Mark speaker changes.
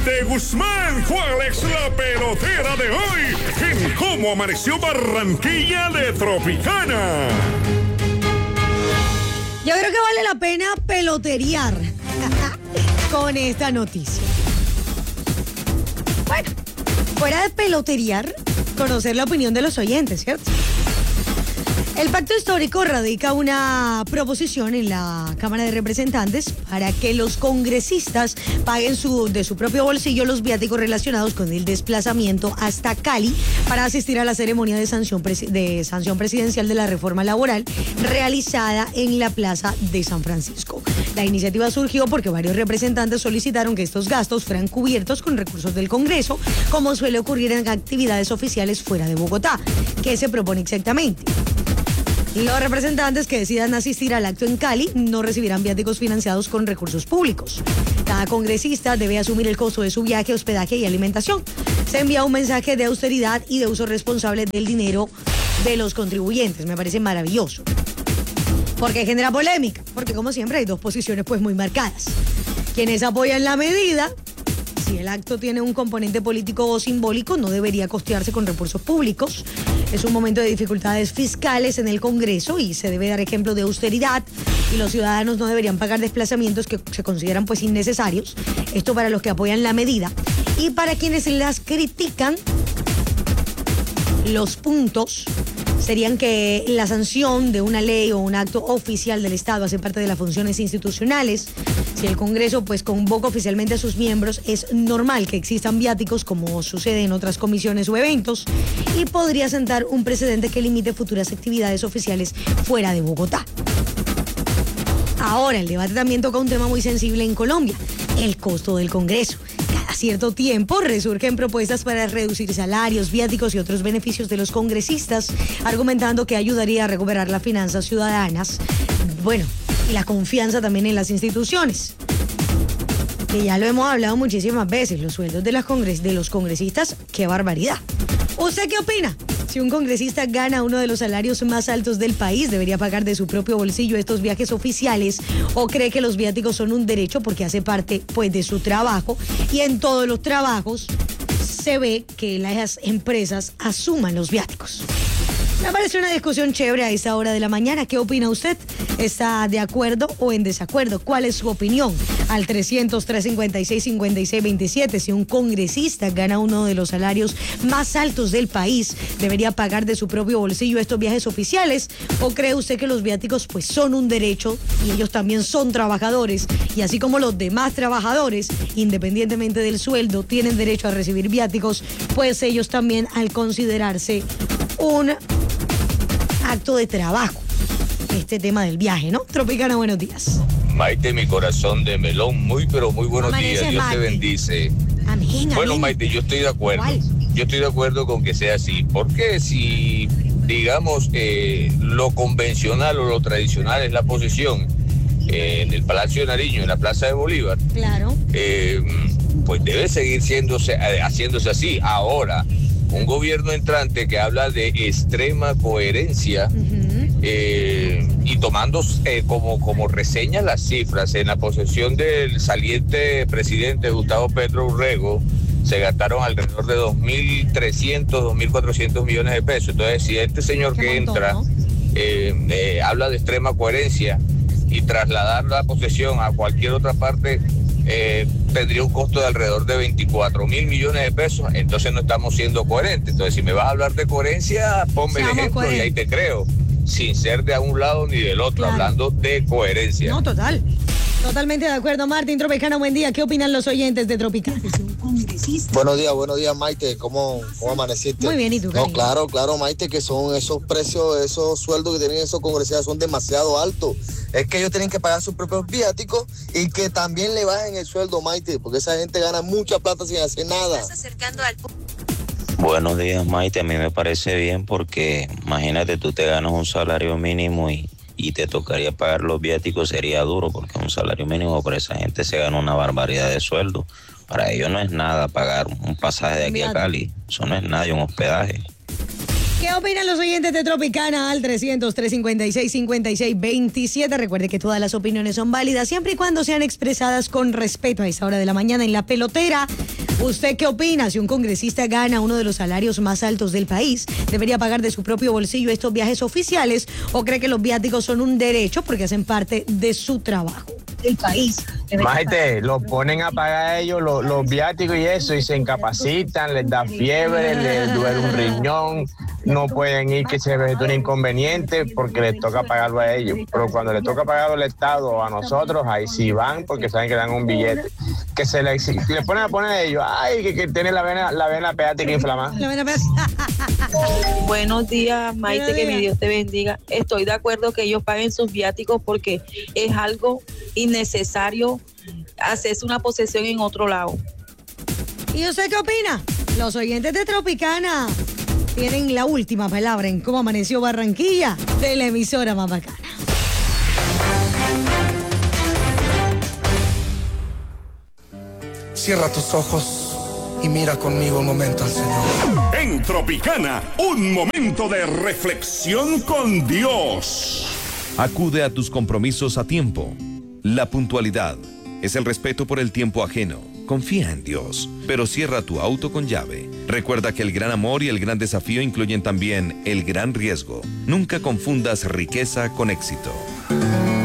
Speaker 1: De Guzmán, ¿cuál es la pelotera de hoy? En cómo amaneció Barranquilla de Tropicana.
Speaker 2: Yo creo que vale la pena peloterear con esta noticia. Bueno, fuera de peloterear, conocer la opinión de los oyentes, ¿cierto? El pacto histórico radica una proposición en la Cámara de Representantes para que los congresistas paguen de su propio bolsillo los viáticos relacionados con el desplazamiento hasta Cali para asistir a la ceremonia de sanción presidencial de la reforma laboral realizada en la Plaza de San Francisco. La iniciativa surgió porque varios representantes solicitaron que estos gastos fueran cubiertos con recursos del Congreso, como suele ocurrir en actividades oficiales fuera de Bogotá. ¿Qué se propone exactamente? Los representantes que decidan asistir al acto en Cali no recibirán viáticos financiados con recursos públicos. Cada congresista debe asumir el costo de su viaje, hospedaje y alimentación. Se envía un mensaje de austeridad y de uso responsable del dinero de los contribuyentes. Me parece maravilloso. Porque genera polémica, porque como siempre hay dos posiciones pues muy marcadas. Quienes apoyan la medida, si el acto tiene un componente político o simbólico, no debería costearse con recursos públicos. Es un momento de dificultades fiscales en el Congreso y se debe dar ejemplo de austeridad y los ciudadanos no deberían pagar desplazamientos que se consideran pues innecesarios. Esto para los que apoyan la medida. Y para quienes las critican, los puntos serían que la sanción de una ley o un acto oficial del Estado hace parte de las funciones institucionales. Si el Congreso pues convoca oficialmente a sus miembros, es normal que existan viáticos como sucede en otras comisiones o eventos y podría sentar un precedente que limite futuras actividades oficiales fuera de Bogotá. Ahora, el debate también toca un tema muy sensible en Colombia, el costo del Congreso. Cada cierto tiempo resurgen propuestas para reducir salarios, viáticos y otros beneficios de los congresistas, argumentando que ayudaría a recuperar las finanzas ciudadanas, bueno, y la confianza también en las instituciones. Que ya lo hemos hablado muchísimas veces, los sueldos de los congresistas, qué barbaridad. ¿Usted qué opina? Si un congresista gana uno de los salarios más altos del país, ¿debería pagar de su propio bolsillo estos viajes oficiales? ¿O cree que los viáticos son un derecho porque hace parte pues de su trabajo? Y en todos los trabajos se ve que las empresas asuman los viáticos. Me parece una discusión chévere a esta hora de la mañana. ¿Qué opina usted? ¿Está de acuerdo o en desacuerdo? ¿Cuál es su opinión? Al 300-356-5627. Si un congresista gana uno de los salarios más altos del país, ¿debería pagar de su propio bolsillo estos viajes oficiales? ¿O cree usted que los viáticos pues son un derecho y ellos también son trabajadores? Y así como los demás trabajadores, independientemente del sueldo, tienen derecho a recibir viáticos, pues ellos también, al considerarse un acto de trabajo, este tema del viaje, ¿no? Tropicana, buenos días.
Speaker 3: Maite, mi corazón de melón, muy pero muy buenos días, Dios te bendice.
Speaker 2: Amén,
Speaker 3: bueno,
Speaker 2: amén.
Speaker 3: Maite, yo estoy de acuerdo.
Speaker 2: ¿Cuál?
Speaker 3: Yo estoy de acuerdo con que sea así, porque si, digamos, lo convencional o lo tradicional es la posesión en el Palacio de Nariño, en la Plaza de Bolívar,
Speaker 2: claro,
Speaker 3: pues debe seguir haciéndose así. Ahora, un gobierno entrante que habla de extrema coherencia, y tomando como reseña las cifras, en la posesión del saliente presidente Gustavo Petro Urrego se gastaron alrededor de 2.300, 2.400 millones de pesos. Entonces, si este señor que entra, ¿no? Habla de extrema coherencia y trasladar la posesión a cualquier otra parte, tendría un costo de alrededor de 24.000 millones de pesos, entonces no estamos siendo coherentes. Entonces, si me vas a hablar de coherencia, ponme el ejemplo y ahí te creo, sin ser de un lado ni del otro, claro, hablando de coherencia.
Speaker 2: No, totalmente de acuerdo. Martín Tropicana, buen día. ¿Qué opinan los oyentes de Tropicana?
Speaker 4: Buenos días, Maite. ¿Cómo amaneciste?
Speaker 2: Muy bien, ¿y tú?
Speaker 4: No, claro, Maite, que son esos precios, esos sueldos que tienen esos congresistas son demasiado altos. Es que ellos tienen que pagar sus propios viáticos y que también le bajen el sueldo, Maite, porque esa gente gana mucha plata sin hacer nada.
Speaker 5: Buenos días, Maite. A mí me parece bien porque imagínate, tú te ganas un salario mínimo y te tocaría pagar los viáticos, sería duro porque un salario mínimo para esa gente se gana una barbaridad de sueldo. Para ellos no es nada pagar un pasaje de aquí a Cali, eso no es nada, y un hospedaje.
Speaker 2: ¿Qué opinan los oyentes de Tropicana al 300-356-5627? Recuerde que todas las opiniones son válidas siempre y cuando sean expresadas con respeto. A esta hora de la mañana en La Pelotera, ¿usted qué opina? Si un congresista gana uno de los salarios más altos del país, ¿debería pagar de su propio bolsillo estos viajes oficiales o cree que los viáticos son un derecho porque hacen parte de su trabajo? El país.
Speaker 6: Maite, lo ponen a pagar ellos los viáticos y eso, y se incapacitan, les da fiebre, les duele un riñón, no pueden ir, que se ve un inconveniente porque les toca pagarlo a ellos. Pero cuando les toca pagarlo al Estado o a nosotros, ahí sí van porque saben que dan un billete. Que se le ponen a poner a ellos, ay, que tiene la vena peática inflamada.
Speaker 7: Buenos días, Maite, que mi Dios te bendiga. Estoy de acuerdo que ellos paguen sus viáticos porque es algo innecesario hacerse una posesión en otro lado.
Speaker 2: ¿Y usted qué opina? Los oyentes de Tropicana tienen la última palabra en cómo amaneció Barranquilla de la emisora más bacana.
Speaker 8: Cierra tus ojos y mira conmigo un momento al Señor.
Speaker 1: En Tropicana, un momento de reflexión con Dios.
Speaker 9: Acude a tus compromisos a tiempo. La puntualidad es el respeto por el tiempo ajeno. Confía en Dios, pero cierra tu auto con llave. Recuerda que el gran amor y el gran desafío incluyen también el gran riesgo. Nunca confundas riqueza con éxito.